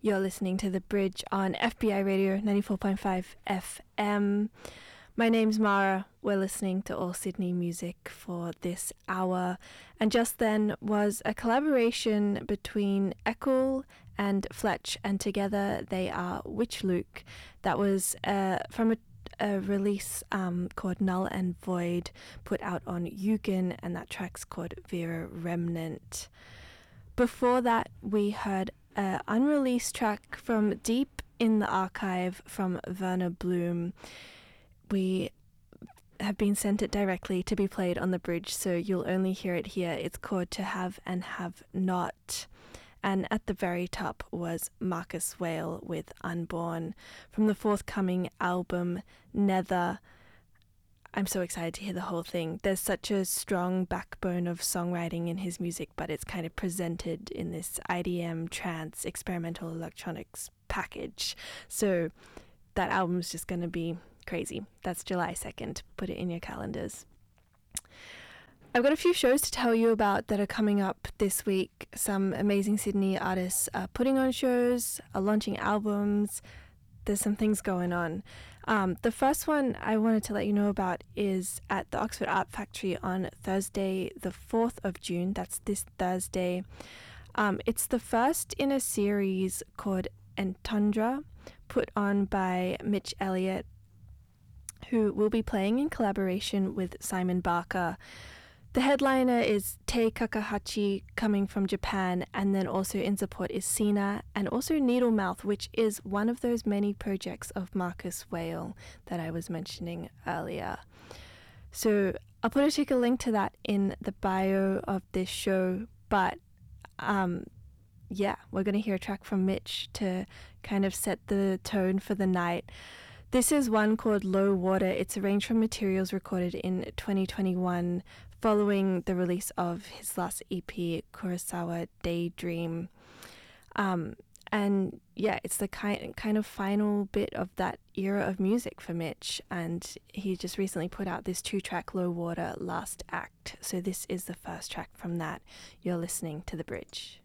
You're listening to The Bridge on FBI Radio 94.5 FM. My name's Mara. We're listening to all Sydney music for this hour. And just then was a collaboration between Eccles and Fletch, and together they are Witch Luke. That was from a release called Null and Void, put out on Eugen, and that track's called Vera Remnant. Before that, we heard an unreleased track from deep in the archive from Werner Bloom. We have been sent it directly to be played on the bridge, so you'll only hear it here. It's called To Have and Have Not. And at the very top was Marcus Whale with Unborn from the forthcoming album Nether. I'm so excited to hear the whole thing. There's such a strong backbone of songwriting in his music, but it's kind of presented in this IDM, trance, experimental electronics package. So that album's just going to be crazy. That's July 2nd. Put it in your calendars. I've got a few shows to tell you about that are coming up this week. Some amazing Sydney artists are putting on shows, are launching albums. There's some things going on. The first one I wanted to let you know about is at the Oxford Art Factory on Thursday, the 4th of June. That's this Thursday. It's the first in a series called Entendre, put on by Mitch Elliott, who will be playing in collaboration with Simon Barker. The headliner is Tei Kakahachi, coming from Japan, and then also in support is Sina, and also Needlemouth, which is one of those many projects of Marcus Whale that I was mentioning earlier. So I'll put a ticker link to that in the bio of this show, but we're going to hear a track from Mitch to kind of set the tone for the night. This is one called Low Water. It's arranged from materials recorded in 2021 following the release of his last EP, Kurosawa Daydream. It's the kind of final bit of that era of music for Mitch, and he just recently put out this 2-track Low Water Last Act. So this is the first track from that. You're listening to The Bridge.